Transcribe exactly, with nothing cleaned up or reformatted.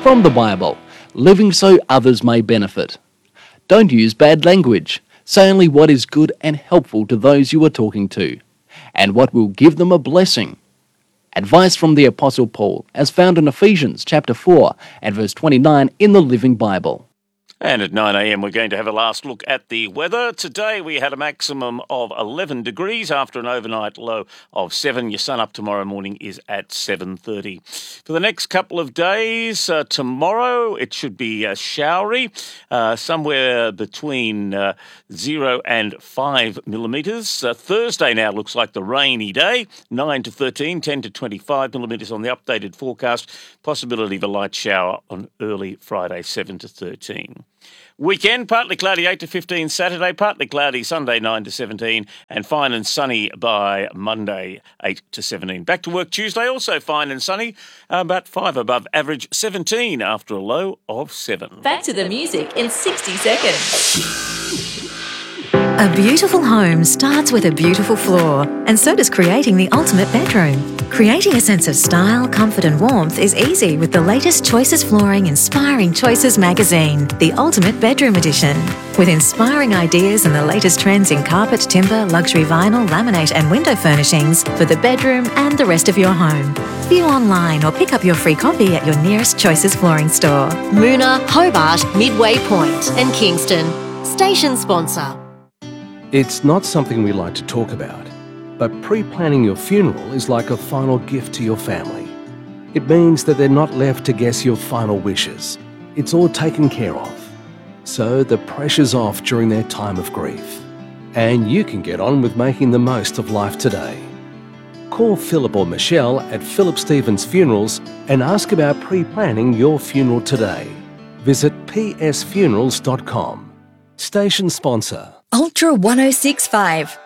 From the Bible, living so others may benefit. Don't use bad language. Say only what is good and helpful to those you are talking to, and what will give them a blessing. Advice from the Apostle Paul, as found in Ephesians chapter four and verse twenty-nine in the Living Bible. And at nine a.m. we're going to have a last look at the weather. Today we had a maximum of eleven degrees after an overnight low of seven. Your sun up tomorrow morning is at seven thirty. For the next couple of days, uh, tomorrow it should be uh, showery, uh, somewhere between uh, zero and five millimetres. Uh, Thursday now looks like the rainy day, nine to thirteen, ten to twenty-five millimetres on the updated forecast. Possibility of a light shower on early Friday, seven to thirteen. Weekend, partly cloudy eight to fifteen Saturday, partly cloudy Sunday nine to seventeen, and fine and sunny by Monday eight to seventeen. Back to work Tuesday, also fine and sunny, about five above average, seventeen after a low of seven. Back to the music in sixty seconds. A beautiful home starts with a beautiful floor, and so does creating the ultimate bedroom. Creating a sense of style, comfort and warmth is easy with the latest Choices Flooring Inspiring Choices magazine, the Ultimate Bedroom Edition. With inspiring ideas and the latest trends in carpet, timber, luxury vinyl, laminate and window furnishings for the bedroom and the rest of your home. View online or pick up your free copy at your nearest Choices Flooring store. Moona, Hobart, Midway Point and Kingston. Station sponsor. It's not something we like to talk about, but pre-planning your funeral is like a final gift to your family. It means that they're not left to guess your final wishes. It's all taken care of. So the pressure's off during their time of grief. And you can get on with making the most of life today. Call Philip or Michelle at Philip Stevens Funerals and ask about pre-planning your funeral today. Visit p s funerals dot com. Station sponsor. Ultra one oh six point five.